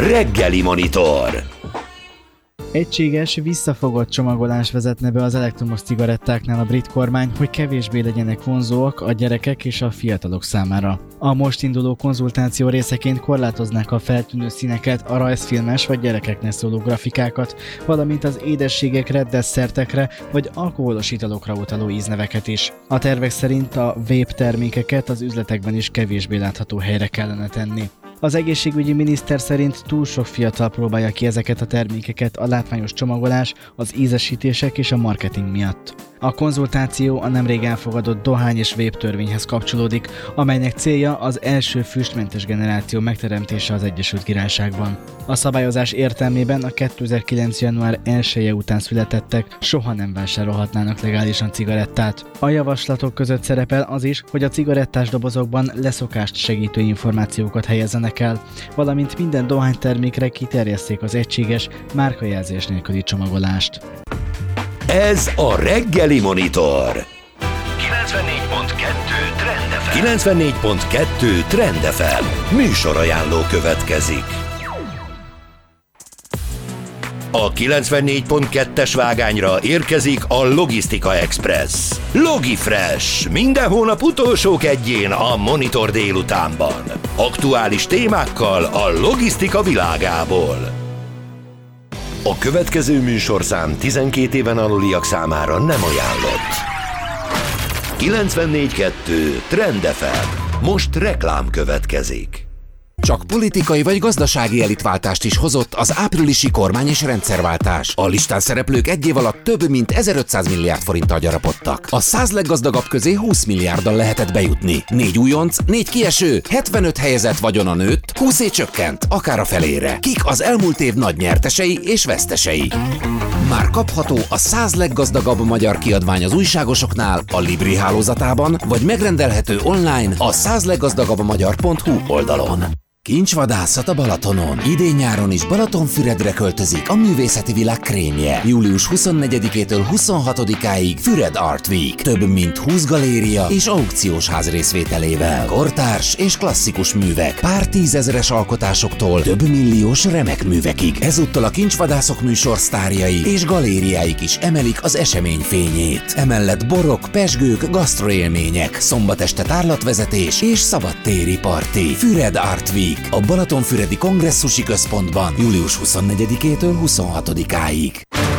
Reggeli Monitor. Egységes, visszafogott csomagolás vezetne be az elektromos cigarettáknál a brit kormány, hogy kevésbé legyenek vonzóak a gyerekek és a fiatalok számára. A most induló konzultáció részeként korlátoznák a feltűnő színeket, a rajzfilmes vagy gyerekeknek szóló grafikákat, valamint az édességekre, desszertekre vagy alkoholos italokra utaló ízneveket is. A tervek szerint a vape termékeket az üzletekben is kevésbé látható helyre kellene tenni. Az egészségügyi miniszter szerint túl sok fiatal próbálja ki ezeket a termékeket a látványos csomagolás, az ízesítések és a marketing miatt. A konzultáció a nemrég elfogadott dohány és vape törvényhez kapcsolódik, amelynek célja az első füstmentes generáció megteremtése az Egyesült Királyságban. A szabályozás értelmében a 2009. január 1-je után születettek soha nem vásárolhatnának legálisan cigarettát. A javaslatok között szerepel az is, hogy a cigarettás dobozokban leszokást segítő információkat helyezzenek el, valamint minden dohánytermékre kiterjesszék az egységes, márkajelzés nélküli csomagolást. Ez a Reggeli Monitor. 94.2 Trend FM. 94.2 Trend FM. Műsorajánló következik. A 94.2-es vágányra érkezik a Logisztika Express. Logifresh. Minden hónap utolsó kedjén a Monitor délutánban. Aktuális témákkal a logisztika világából. A következő műsorszám 12 éven aluliak számára nem ajánlott. 94.2 Trend FM. Most reklám következik. Csak politikai vagy gazdasági elitváltást is hozott az áprilisi kormány és rendszerváltás. A listán szereplők egy év alatt több mint 1500 milliárd forinttal gyarapodtak. A 100 leggazdagabb közé 20 milliárddal lehetett bejutni. 4 újonc, 4 kieső, 75 helyezett vagyona nőtt, 20 csökkent, akár a felére. Kik az elmúlt év nagy nyertesei és vesztesei? Már kapható a 100 leggazdagabb magyar kiadvány az újságosoknál, a Libri hálózatában, vagy megrendelhető online a 100leggazdagabbmagyar.hu oldalon. Kincsvadászat a Balatonon. Idén-nyáron is Balatonfüredre költözik a művészeti világ krémje. Július 24-től 26-áig Füred Art Week. Több mint 20 galéria és aukciós ház részvételével. Kortárs és klasszikus művek, pár tízezeres alkotásoktól több milliós remek művekig. Ezúttal a Kincsvadászok műsor sztárjai és galériáik is emelik az esemény fényét. Emellett borok, pezsgők, gasztroélmények, szombat este tárlatvezetés és szabadtéri parti. Füred Art Week a Balatonfüredi Kongresszusi Központban július 24-től 26-áig.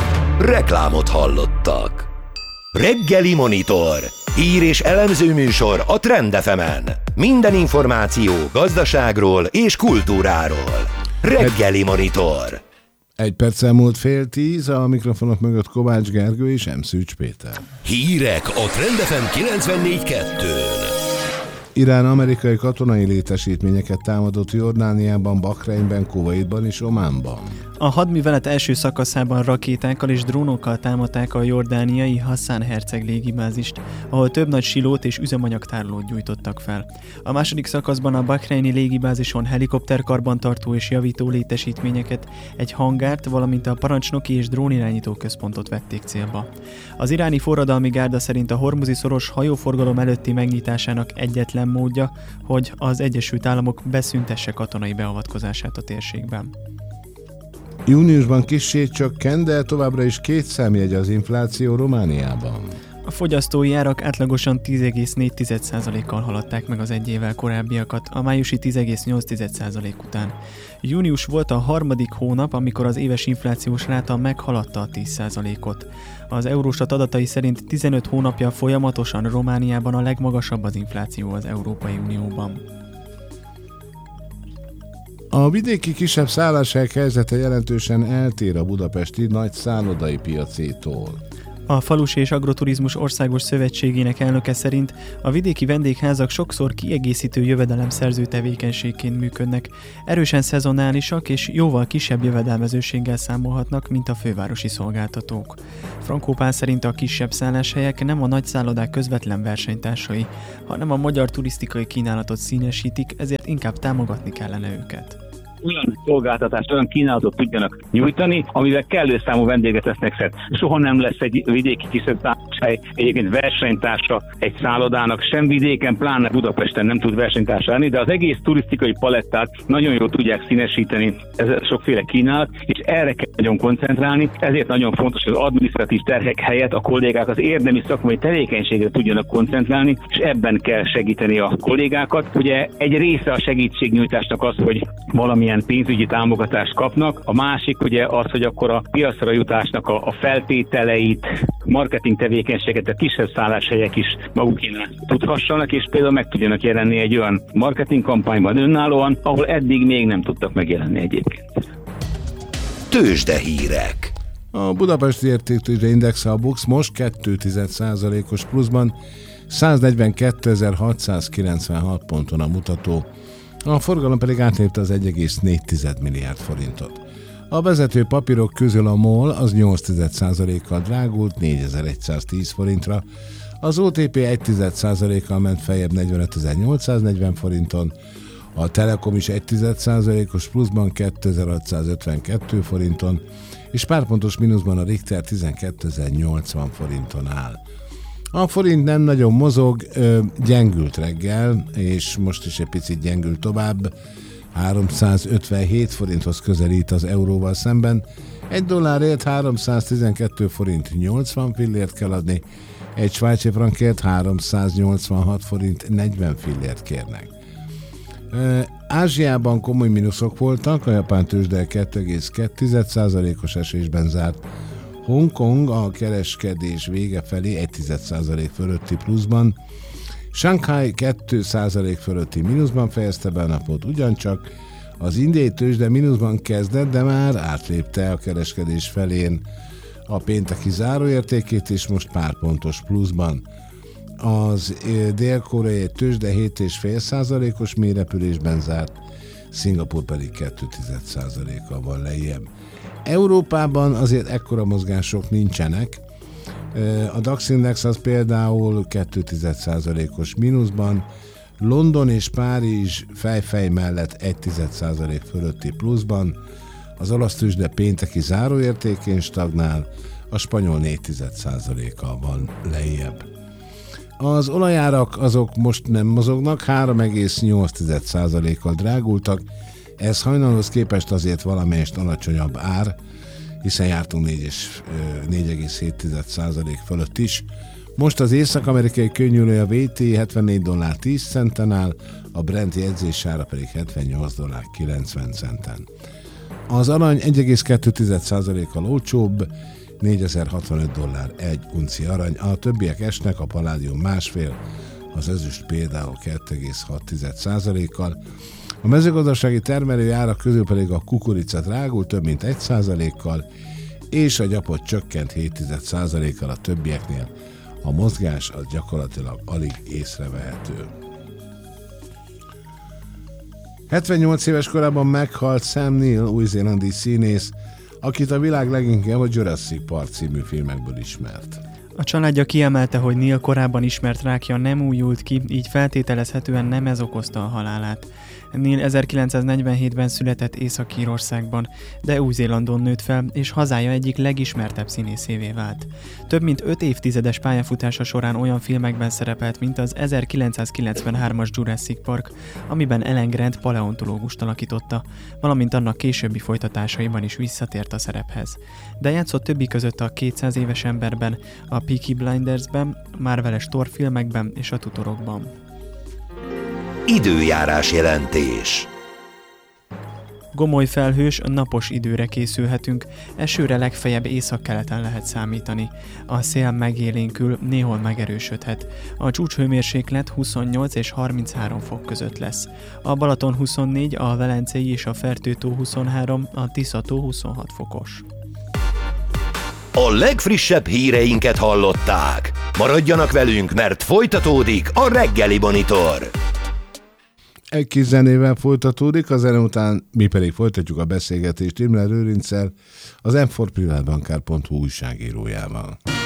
Reklámot hallottak. Reggeli Monitor. Hír és elemző műsor a Trend FM-en. Minden információ gazdaságról és kultúráról. Reggeli Monitor. 1 perccel múlt 9:30, a mikrofonok mögött Kovács Gergő és Szűcs Péter. Hírek a Trend FM 94.2-n. Irán amerikai katonai létesítményeket támadott Jordániában, Bahreinben, Kuwaitban és Ománban. A hadművelet első szakaszában rakétákkal és drónokkal támadták a jordániai Hassan Herceg légibázist, ahol több nagy silót és üzemanyagtárolót gyújtottak fel. A második szakaszban a bahreini légibázison helikopterkarbantartó és javító létesítményeket, egy hangárt, valamint a parancsnoki és drónirányító központot vették célba. Az iráni forradalmi gárda szerint a hormuzi szoros hajóforgalom előtti megnyitásának egyetlen módja, hogy az Egyesült Államok beszüntesse katonai beavatkozását a térségben. Júniusban kissé csökkent, de továbbra is 2 számjegy az infláció Romániában. A fogyasztói árak átlagosan 10,4%-kal haladták meg az egy évvel korábbiakat, a májusi 10,8% után. Június volt a harmadik hónap, amikor az éves inflációs ráta meghaladta a 10%-ot. Az Eurostat adatai szerint 15 hónapja folyamatosan Romániában a legmagasabb az infláció az Európai Unióban. A vidéki kisebb szálláshelyek helyzete jelentősen eltér a budapesti nagy szállodai piacétól. A Falusi és Agroturizmus Országos Szövetségének elnöke szerint a vidéki vendégházak sokszor kiegészítő jövedelemszerző tevékenységként működnek, erősen szezonálisak és jóval kisebb jövedelmezőséggel számolhatnak, mint a fővárosi szolgáltatók. Frankó Pál szerint a kisebb szálláshelyek nem a nagy szállodák közvetlen versenytársai, hanem a magyar turisztikai kínálatot színesítik, ezért inkább támogatni kellene őket. Olyan szolgáltatást, olyan kínálatot tudjanak nyújtani, amivel kellő számú vendéget vesznek szert. Soha nem lesz egy vidéki kisebb hely, egyébként versenytársa egy szállodának, sem vidéken, pláne Budapesten nem tud versenytársa lenni, de az egész turisztikai palettát nagyon jól tudják színesíteni, ez sokféle kínálat, és erre kell nagyon koncentrálni, ezért nagyon fontos, hogy az adminisztratív terhek helyett a kollégák az érdemi szakmai tevékenységre tudjanak koncentrálni, és ebben kell segíteni a kollégákat. Ugye egy része a segítségnyújtásnak az, hogy valamilyen pénzügyi támogatást kapnak, a másik ugye az, hogy akkor a piacra jutásnak a feltételeit, marketing tevékenységet a kisebb szálláshelyek is magukénál tudhassanak, és például meg tudjanak jelenni egy olyan marketing kampányban önállóan, ahol eddig még nem tudtak megjelenni egyébként. Tőzsdehírek. A budapesti értéktőzsdeindex, a BUX most 0,2%-os pluszban 142.696 ponton a mutató. A forgalom pedig átlépte az 1,4 milliárd forintot. A vezető papírok közül a MOL az 0,8%-kal drágult 4110 forintra, az OTP 1,1%-kal ment feljebb 45.840 forinton, a Telekom is 1,1%-os pluszban 2652 forinton, és pár pontos mínuszban a Richter 12.080 forinton áll. A forint nem nagyon mozog, gyengült reggel, és most is egy picit gyengült tovább, 357 forinthoz közelít az euróval szemben, egy dollárért 312 forint 80 fillért kell adni, egy svájci frankért 386 forint 40 fillért kérnek. Ázsiában komoly mínuszok voltak, a japán tőzsde 2,2%-os esésben zárt. Hongkong a kereskedés vége felé 1% fölötti pluszban, Shanghai 2% fölötti mínuszban fejezte be a napot, ugyancsak az indiai tőzsde mínuszban kezdett, de már átlépte a kereskedés felén a pénteki záróértékét, és most pár pontos pluszban. Az dél-koreai tőzsde 7,5%-os mélyrepülésben zárt, Szingapúr pedig 2,1%-kal van lejjebb. Európában azért ekkora mozgások nincsenek. A DAX Index az például 2,1%-os mínuszban, London és Párizs fej mellett 1,1% fölötti pluszban, az olasz tőzsde pénteki záróértékén stagnál, a spanyol 4,1%-kal van lejjebb. Az olajárak azok most nem mozognak, 3,8%-kal drágultak, ez hajnalhoz képest azért valamelyest alacsonyabb ár, hiszen jártunk 4,7% fölött is. Most az észak-amerikai könnyűlője VT $74.10 áll, a Brent jegyzésára pedig $78.90. Az arany 1,2%-kal olcsóbb, $4065 egy unci arany, a többiek esnek, a paládium 1,5%, az ezüst például 2,6%-kal. A mezőgazdasági termelői árak közül pedig a kukorica drágul több mint 1%-kal, és a gyapot csökkent 0,7%-kal, a többieknél a mozgás az gyakorlatilag alig észrevehető. 78 éves korában meghalt Sam Neill, új-zélandi színész, akit a világ leginkább a Jurassic Park című filmekből ismert. A családja kiemelte, hogy Neil korábban ismert rákja nem újult ki, így feltételezhetően nem ez okozta a halálát. Neil 1947-ben született Észak-Írországban, de Új-Zélandon nőtt fel, és hazája egyik legismertebb színészévé vált. Több mint 5 évtizedes pályafutása során olyan filmekben szerepelt, mint az 1993-as Jurassic Park, amiben Ellen Grant paleontológust alakította, valamint annak későbbi folytatásaiban is visszatért a szerephez. De játszott többi között a 200 éves emberben, a Peaky Blindersben, Marvel-es Thor filmekben és a Tutorokban. Időjárás jelentés. Gomoly felhős, napos időre készülhetünk, esőre legfeljebb északkeleten lehet számítani. A szél megélénkül, néhol megerősödhet. A csúcshőmérséklet 28 és 33 fok között lesz. A Balaton 24, a Velencei és a Fertő-tó 23, a Tisza-tó 26 fokos. A legfrissebb híreinket hallották. Maradjanak velünk, mert folytatódik a reggeli monitor. Egy kis zenével folytatódik, a zene után mi pedig folytatjuk a beszélgetést Imre Lőrinccel, az M4 Privátbankár.hu újságírójával.